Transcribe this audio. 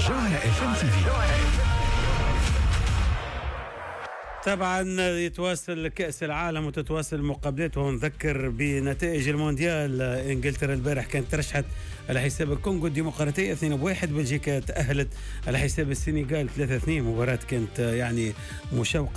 جوهرة FM TV. طبعا يتواصل كأس العالم وتتواصل المقابلات، ونذكر بنتائج المونديال. انجلترا البارح كانت ترشحت على حساب الكونغو الديمقراطية 2-1، بلجيكا تأهلت على حساب السنغال 3-2. مباراة كانت يعني مشوقة